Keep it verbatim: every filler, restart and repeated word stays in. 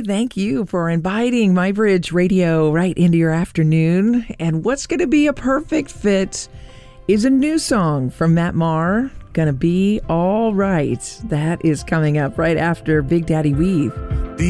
Hey, thank you for inviting My Bridge Radio right into your afternoon. And what's going to be a perfect fit is a new song from Matt Maher, Gonna Be All Right. That is coming up right after Big Daddy Weave.